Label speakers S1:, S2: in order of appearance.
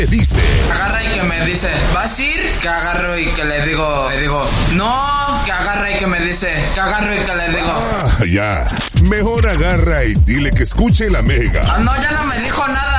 S1: dice.
S2: Agarra y que me dice, ¿vas a ir? Que agarro y que le digo, no, que agarra y que me dice, que agarro y que le digo.
S1: Ya. Mejor agarra y dile que escuche la Mega.
S2: No, ya no me dijo nada.